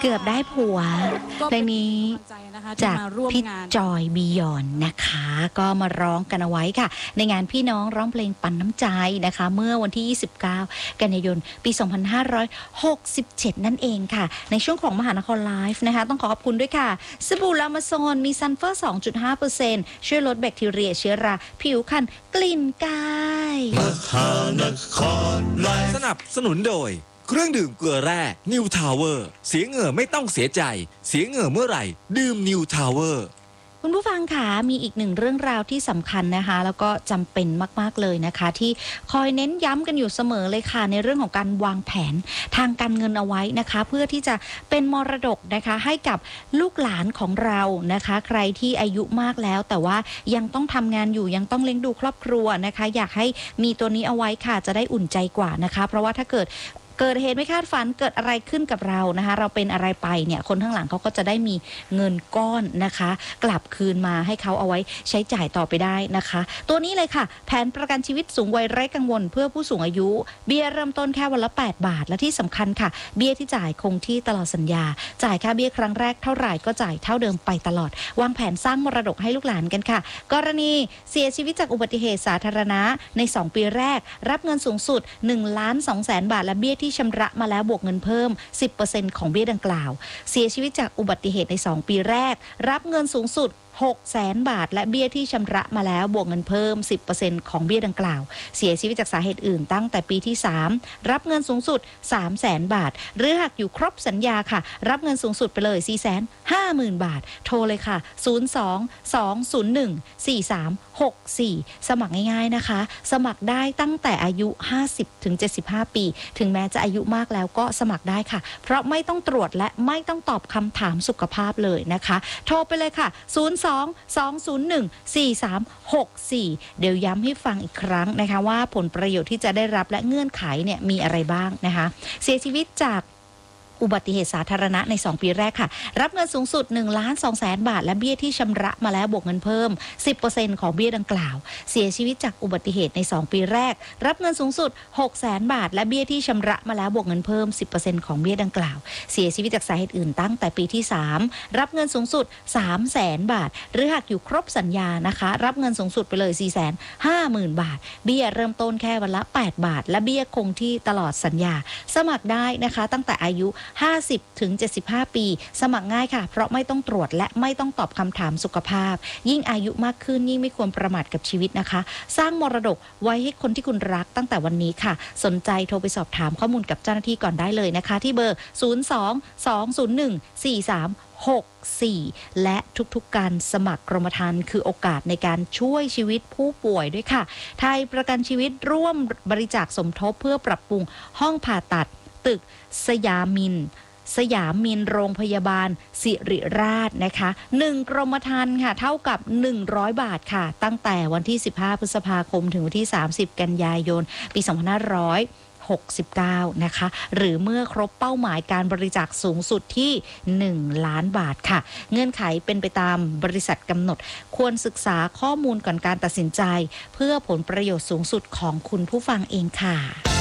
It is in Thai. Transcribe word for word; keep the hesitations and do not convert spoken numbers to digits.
กือบได้ผัวเพลงนี้จากพี่จอยบียอนนะคะก็มาร้องกันเอาไว้ค่ะในงานพี่น้องร้องเพลงปันน้ำใจนะคะเมื่อวันที่ยี่สิบเก้ากันยายนปีสองพันห้าร้อยหกสิบเจ็ดนั่นเองค่ะในช่วงของมหานครไลฟ์นะคะต้องขอขอบคุณด้วยค่ะสบู่ลามาโซนมีซัลเฟอร์ สองจุดห้าเปอร์เซ็นต์ ช่วยลดแบคทีเรียเชื้อราผิวคันกลิ่นกายมหานครไลฟ์สนับสนุนโดยเครื่องดื่มเกลือแร่นิวทาวเวอร์เสียเหงื่อไม่ต้องเสียใจเสียเหงื่อเมื่อไหร่ดื่มนิวทาวเวอร์คุณผู้ฟังค่ะมีอีกหนึ่งเรื่องราวที่สำคัญนะคะแล้วก็จำเป็นมากๆเลยนะคะที่คอยเน้นย้ำกันอยู่เสมอเลยค่ะในเรื่องของการวางแผนทางการเงินเอาไว้นะคะเพื่อที่จะเป็นมรดกนะคะให้กับลูกหลานของเรานะคะใครที่อายุมากแล้วแต่ว่ายังต้องทำงานอยู่ยังต้องเลี้ยงดูครอบครัวนะคะอยากให้มีตัวนี้เอาไว้ค่ะจะได้อุ่นใจกว่านะคะเพราะว่าถ้าเกิดเกิดเหตุไม่คาดฝันเกิดอะไรขึ้นกับเรานะคะเราเป็นอะไรไปเนี่ยคนข้างหลังเขาก็จะได้มีเงินก้อนนะคะกลับคืนมาให้เขาเอาไว้ใช้จ่ายต่อไปได้นะคะตัวนี้เลยค่ะแผนประกันชีวิตสูงวัยไร้กังวลเพื่อผู้สูงอายุเบี้ยเริ่มต้นแค่วันละแปดบาทและที่สำคัญค่ะเบี้ยที่จ่ายคงที่ตลอดสัญญาจ่ายค่าเบี้ยครั้งแรกเท่าไหร่ก็จ่ายเท่าเดิมไปตลอดวางแผนสร้างมรดกให้ลูกหลานกันค่ะกรณีเสียชีวิตจากอุบัติเหตุสาธารณะในสองปีแรกรับเงินสูงสุด หนึ่งล้านสองแสน บาทและเบี้ยที่ชำระมาแล้วบวกเงินเพิ่ม สิบเปอร์เซ็นต์ ของเบี้ยดังกล่าวเสียชีวิตจากอุบัติเหตุในสองปีแรกรับเงินสูงสุดหกแสนบาทและเบี้ยที่ชำระมาแล้วบวกเงินเพิ่ม สิบเปอร์เซ็นต์ ของเบี้ยดังกล่าวเสียชีวิตจากสาเหตุอื่นตั้งแต่ปีที่สามรับเงินสูงสุด สามแสน บาทหรือหากอยู่ครบสัญญาค่ะรับเงินสูงสุดไปเลย สี่แสนห้าหมื่น บาทโทรเลยค่ะศูนย์ สอง สอง ศูนย์ หนึ่ง สี่ สาม หก สี่สมัครง่ายๆนะคะสมัครได้ตั้งแต่อายุ ห้าสิบถึงเจ็ดสิบห้า ปีถึงแม้จะอายุมากแล้วก็สมัครได้ค่ะเพราะไม่ต้องตรวจและไม่ต้องตอบคำถามสุขภาพเลยนะคะโทรไปเลยค่ะศูนย์ สอง สอง ศูนย์ หนึ่ง สี่ สาม หก สี่เดี๋ยวย้ำให้ฟังอีกครั้งนะคะว่าผลประโยชน์ที่จะได้รับและเงื่อนไขเนี่ยมีอะไรบ้างนะคะเสียชีวิตจากอุบัติเหตุสาธารณะในสองปีแรกค่ะรับเงินสูงสุด หนึ่งล้านสองแสน บาทและเบี้ยที่ชำระมาแล้วบวกเงินเพิ่ม สิบเปอร์เซ็นต์ ของเบี้ยดังกล่าวเสียชีวิตจากอุบัติเหตุในสองปีแรกรับเงินสูงสุด หกแสน บาทและเบี้ยที่ชำระมาแล้วบวกเงินเพิ่ม สิบเปอร์เซ็นต์ ของเบี้ยดังกล่าวเสียชีวิตจากสาเหตุอื่นตั้งแต่ปีที่สามรับเงินสูงสุด สามแสน บาทหรือหากอยู่ครบสัญญานะคะรับเงินสูงสุดไปเลย สี่แสนห้าหมื่น บาทเบี้ยเริ่มต้นแค่วันละแปดบาทและเบี้ยคงที่ตลอดสัญญาสมัครได้นะคะตั้งแต่อายุห้าสิบถึงเจ็ดสิบห้า ปีสมัครง่ายค่ะเพราะไม่ต้องตรวจและไม่ต้องตอบคำถามสุขภาพยิ่งอายุมากขึ้นยิ่งไม่ควรประมาทกับชีวิตนะคะสร้างมรดกไว้ให้คนที่คุณรักตั้งแต่วันนี้ค่ะสนใจโทรไปสอบถามข้อมูลกับเจ้าหน้าที่ก่อนได้เลยนะคะที่เบอร์ ศูนย์ สอง สอง ศูนย์ หนึ่ง สี่ สาม หก สี่ และทุกๆการสมัครกรมธรรม์คือโอกาสในการช่วยชีวิตผู้ป่วยด้วยค่ะไทยประกันชีวิตร่วมบริจาคสมทบเพื่อปรับปรุงห้องผ่าตัดตึกสยามินสยามมินโรงพยาบาลสิริราชนะคะหนึ่งกรมธรรม์ค่ะเท่ากับหนึ่งร้อยบาทค่ะตั้งแต่วันที่สิบห้าพฤษภาคมถึงวันที่สามสิบกันยายนปีสองพันห้าร้อยหกสิบเก้านะคะหรือเมื่อครบเป้าหมายการบริจาคสูงสุดที่หนึ่งล้านบาทค่ะเงื่อนไขเป็นไปตามบริษัทกำหนดควรศึกษาข้อมูลก่อนการตัดสินใจเพื่อผลประโยชน์สูงสุดของคุณผู้ฟังเองค่ะ